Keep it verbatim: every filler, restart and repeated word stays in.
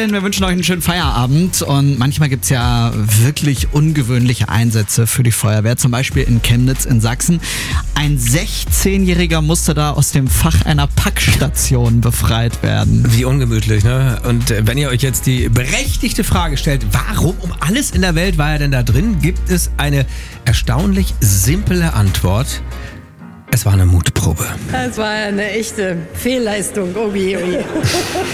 dahin, wir wünschen euch einen schönen Feierabend und manchmal gibt es ja wirklich ungewöhnliche Einsätze für die Feuerwehr, zum Beispiel in Chemnitz in Sachsen. Ein sechzehnjähriger musste da aus dem Fach einer Packstation befreit werden. Wie ungemütlich, ne? Und wenn ihr euch jetzt die berechtigte Frage stellt, warum um alles in der Welt war er denn da drin, gibt es eine erstaunlich simple Antwort. Es war eine Mutprobe. Das war eine echte Fehlleistung, Obi, Obi.